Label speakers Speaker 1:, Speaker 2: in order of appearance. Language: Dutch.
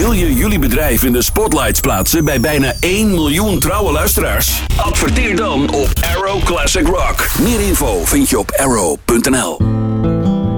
Speaker 1: Wil je jullie bedrijf in de spotlights plaatsen bij bijna 1 miljoen trouwe luisteraars? Adverteer dan op Arrow Classic Rock. Meer info vind je op arrow.nl.